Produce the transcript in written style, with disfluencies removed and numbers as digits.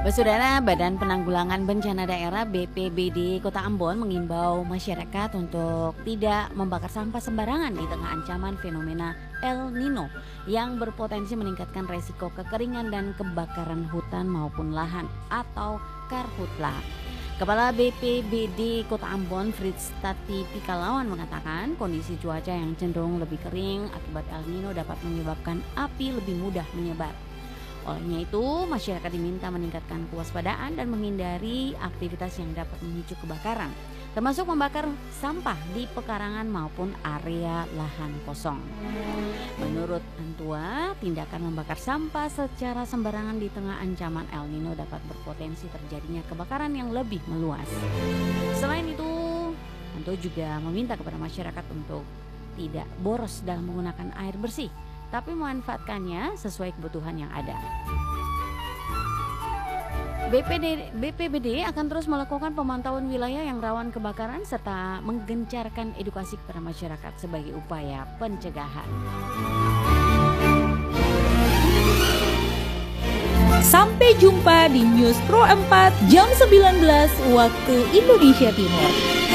Saudara, Badan Penanggulangan Bencana Daerah BPBD Kota Ambon mengimbau masyarakat untuk tidak membakar sampah sembarangan di tengah ancaman fenomena El Nino yang berpotensi meningkatkan resiko kekeringan dan kebakaran hutan maupun lahan atau karhutla. Kepala BPBD Kota Ambon Fritz Tati Pikalawan mengatakan kondisi cuaca yang cenderung lebih kering akibat El Nino dapat menyebabkan api lebih mudah menyebar. Olehnya itu, masyarakat diminta meningkatkan kewaspadaan dan menghindari aktivitas yang dapat memicu kebakaran, termasuk membakar sampah di pekarangan maupun area lahan kosong. Menurut Antua, tindakan membakar sampah secara sembarangan di tengah ancaman El Nino dapat berpotensi terjadinya kebakaran yang lebih meluas. Selain itu, Antua juga meminta kepada masyarakat untuk tidak boros dalam menggunakan air bersih, tapi memanfaatkannya sesuai kebutuhan yang ada. BPBD akan terus melakukan pemantauan wilayah yang rawan kebakaran serta menggencarkan edukasi kepada masyarakat sebagai upaya pencegahan. Sampai jumpa di News Pro 4 jam 19 waktu Indonesia Timur.